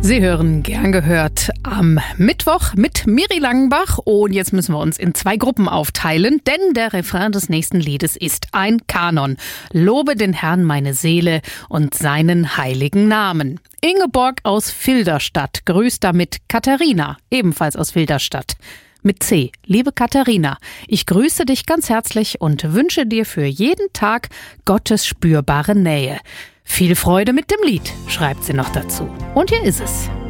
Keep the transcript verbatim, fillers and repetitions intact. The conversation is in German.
Sie hören gern gehört am Mittwoch mit Miri Langenbach und jetzt müssen wir uns in zwei Gruppen aufteilen, denn der Refrain des nächsten Liedes ist ein Kanon. Lobe den Herrn meine Seele und seinen heiligen Namen. Ingeborg aus Filderstadt grüßt damit Katharina, ebenfalls aus Filderstadt. Mit C. Liebe Katharina, ich grüße dich ganz herzlich und wünsche dir für jeden Tag Gottes spürbare Nähe. Viel Freude mit dem Lied, schreibt sie noch dazu. Und hier ist es.